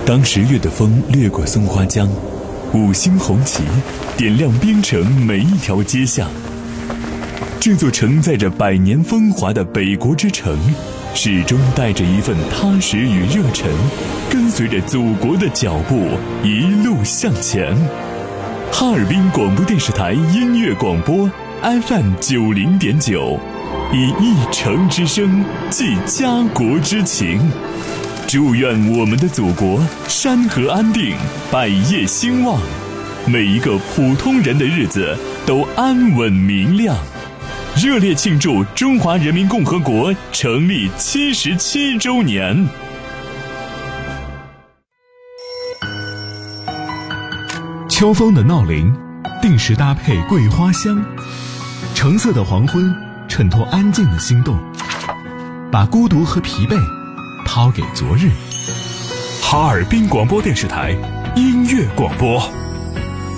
当10月的风掠过松花江，五星红旗点亮边城每一条街巷。这座承载着100年风华的北国之城，始终带着一份踏实与热忱，跟随着祖国的脚步一路向前。哈尔滨广播电视台音乐广播 FM 90.9，以一城之声寄家国之情。祝愿我们的祖国山河安定，百业兴旺，每一个普通人的日子都安稳明亮。热烈庆祝中华人民共和国成立77周年。 秋风的闹铃，定时搭配桂花香，橙色的黄昏衬托安静的心动，把孤独和疲惫抛给昨日。 哈尔滨广播电视台音乐广播。